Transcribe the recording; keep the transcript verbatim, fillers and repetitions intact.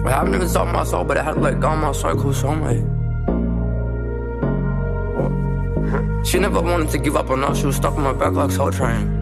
I haven't even stopped my soul, but I had to let go of my so-called soulmate. She never wanted to give up on us, she was stuck on my back like Soul Train.